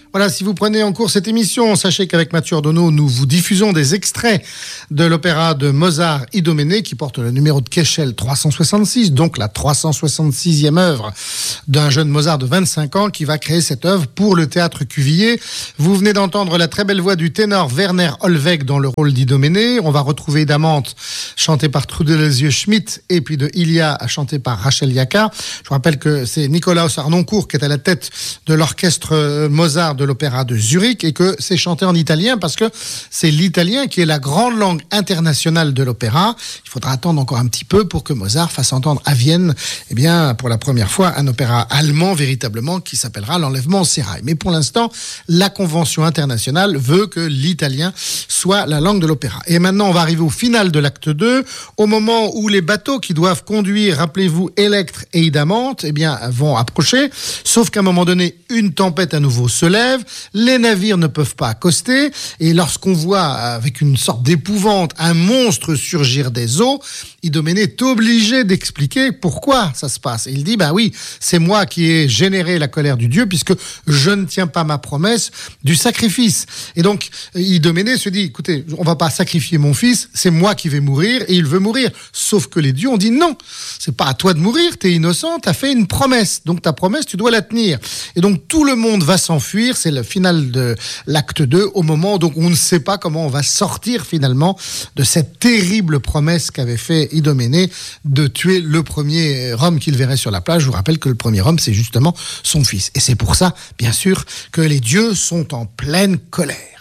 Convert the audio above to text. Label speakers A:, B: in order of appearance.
A: Voilà, si vous prenez en cours cette émission, sachez qu'avec Mathieu Ordonneau, nous vous diffusons des extraits de l'opéra de Mozart Idoménée qui porte le numéro de Keitel 366, donc la 366e œuvre d'un jeune Mozart de 25 ans qui va créer cette œuvre pour le théâtre Cuvillier. Vous venez d'entendre la très belle voix du ténor Werner Hollweg dans le rôle d'Idoménée. On va retrouver Damante chantée par Trudelesieux Schmidt et puis de Ilia chantée par Rachel Yaka. Je vous rappelle que c'est Nikolaus Harnoncourt qui est à la tête de l'orchestre Mozart de l'opéra de Zurich et que c'est chanté en italien parce que c'est l'italien qui est la grande langue internationale de l'opéra. Il faudra attendre encore un petit peu pour que Mozart fasse entendre à Vienne, eh bien, pour la première fois, un opéra allemand véritablement qui s'appellera L'Enlèvement au sérail. Mais pour l'instant, la convention internationale veut que l'italien soit la langue de l'opéra. Et maintenant, on va arriver au final de l'acte 2, au moment où les bateaux qui doivent conduire, rappelez-vous, Électre et Idamante, eh bien, vont approcher, sauf qu'à un moment donné, une tempête à nouveau se lève, les navires ne peuvent pas accoster, et lorsqu'on voit avec une sorte d'épouvante un monstre surgir des eaux, Idoménée est obligé d'expliquer pourquoi ça se passe. Et il dit, bah oui, c'est moi qui ai généré la colère du Dieu puisque je ne tiens pas ma promesse du sacrifice. Et donc, Idoménée se dit, écoutez, on va pas sacrifier mon fils, c'est moi qui vais mourir et il veut mourir. Sauf que les dieux ont dit non, c'est pas à toi de mourir, t'es innocent, t'as fait une promesse. Donc ta promesse, tu dois la tenir. Et donc tout le monde va s'enfuir, c'est le final de l'acte 2, au moment où donc on ne sait pas comment on va sortir finalement de cette terrible promesse qu'avait fait Idoménée de tuer le premier homme qu'il verrait sur la plage. Je vous rappelle que le premier homme, c'est justement son fils. Et c'est pour ça, bien sûr, que les dieux sont en pleine colère.